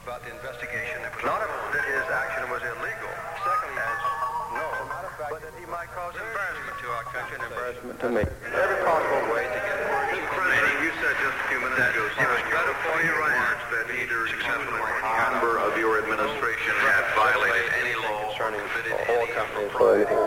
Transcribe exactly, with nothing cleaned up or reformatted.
about the investigation that was not that his action was illegal. Secondly, as no, but that he might cause embarrassment to our country and embarrassment to me. Every possible way to get Mister President, you said just a few minutes ago, it was better for you remarks that either you or any member of your administration had violated any law concerning committed oil any company employees.